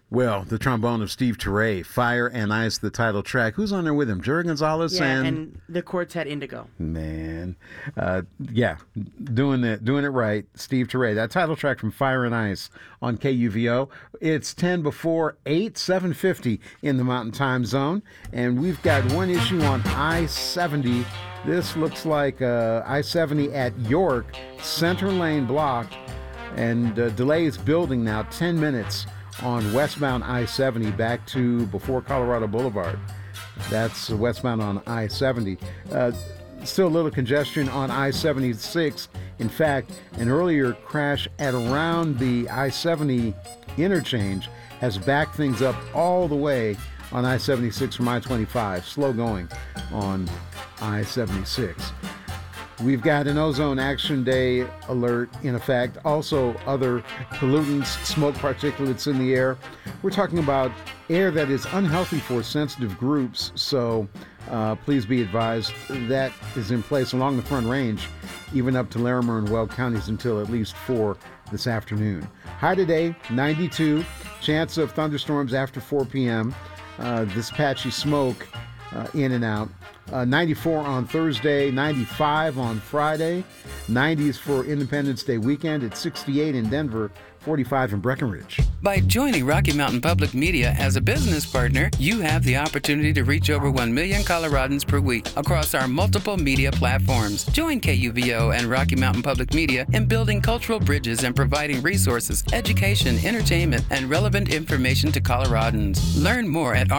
Well, the trombone of Steve Turre, Fire and Ice, the title track. Who's on there with him? Jerry Gonzalez and the Quartet Indigo. Man, doing it right. Steve Turre, that title track from Fire and Ice on KUVO. It's 10 before 8, 7:50 in the Mountain Time Zone, and we've got one issue on I-70. This looks like I-70 at York, center lane blocked, and delay is building now, 10 minutes on westbound I-70 back to before Colorado Boulevard. That's westbound on I-70. Still a little congestion on I-76. In fact, an earlier crash at around the I-70 interchange has backed things up all the way on I-76 from I-25. Slow going on I-76. We've got an ozone action day alert in effect. Also, other pollutants, smoke particulates in the air. We're talking about air that is unhealthy for sensitive groups, so please be advised that is in place along the Front Range, even up to Larimer and Weld counties until at least 4 this afternoon. High today, 92. Chance of thunderstorms after 4 p.m. This patchy smoke in and out. 94 on Thursday, 95 on Friday, 90s for Independence Day weekend. It's 68 in Denver, 45 in Breckenridge. By joining Rocky Mountain Public Media as a business partner, you have the opportunity to reach over 1 million Coloradans per week across our multiple media platforms. Join KUVO and Rocky Mountain Public Media in building cultural bridges and providing resources, education, entertainment, and relevant information to Coloradans. Learn more at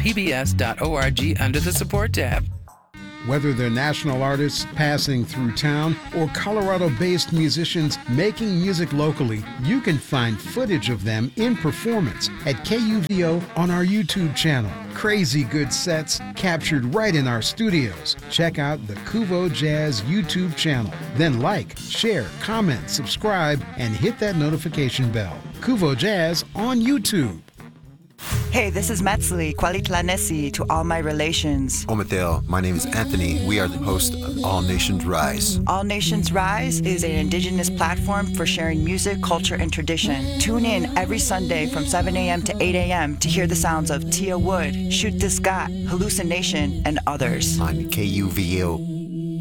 rmpbs.org under the support tab. Whether they're national artists passing through town or Colorado-based musicians making music locally, you can find footage of them in performance at KUVO on our YouTube channel. Crazy good sets captured right in our studios. Check out the Kuvo Jazz YouTube channel. Then like, share, comment, subscribe, and hit that notification bell. Kuvo Jazz on YouTube. Hey, this is Metzli, Kwalitlanesi to all my relations. Omathel, my name is Anthony. We are the host of All Nations Rise. All Nations Rise is an indigenous platform for sharing music, culture, and tradition. Tune in every Sunday from 7 a.m. to 8 a.m. to hear the sounds of Tia Wood, Shoot This Got, Hallucination, and others. On KUVO.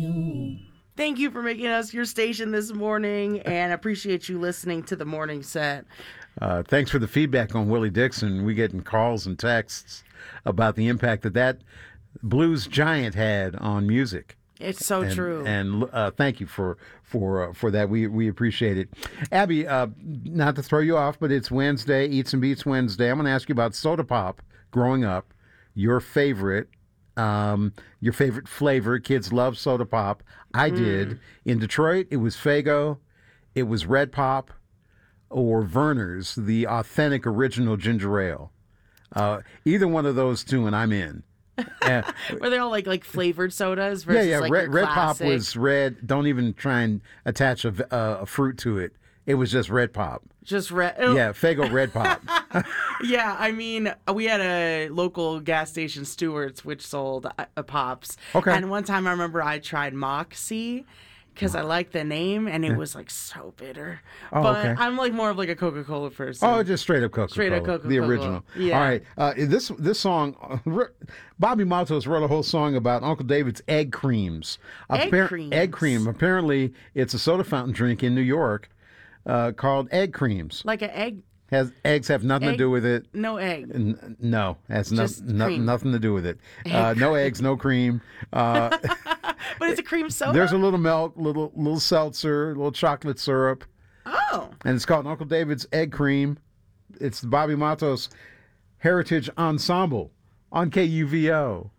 Thank you for making us your station this morning, and appreciate you listening to the morning set. Thanks for the feedback on Willie Dixon. We getting calls and texts about the impact that blues giant had on music. It's so true. And thank you for that. We appreciate it. Abby, not to throw you off, but it's Wednesday, Eats and Beats Wednesday. I'm going to ask you about soda pop growing up. Your favorite flavor. Kids love soda pop. I did. In Detroit, it was Faygo. It was Red Pop. Or Verner's, the authentic original ginger ale. Either one of those two, and I'm in. Were they all like flavored sodas? Versus Yeah. like Red Pop was red. Don't even try and attach a fruit to it. It was just Red Pop. Just red. Yeah, Faygo Red Pop. Yeah, I mean, we had a local gas station, Stewart's, which sold Pops. Okay. And one time I remember I tried Moxie, because I liked the name, and it was like so bitter. Oh, but okay. I'm like more of like a Coca-Cola person. Oh, just straight up Coca-Cola. Straight up Coca-Cola. The original. Yeah. All right. This song, Bobby Matos wrote a whole song about Uncle David's egg creams. Creams? Egg cream. Apparently, it's a soda fountain drink in New York called egg creams. Like an egg. Eggs have nothing to do with it. No egg. No, has cream. nothing to do with it. No eggs, no cream. But it's a cream soda? There's a little milk, little seltzer, little chocolate syrup. Oh. And it's called Uncle David's Egg Cream. It's the Bobby Matos Heritage Ensemble on KUVO.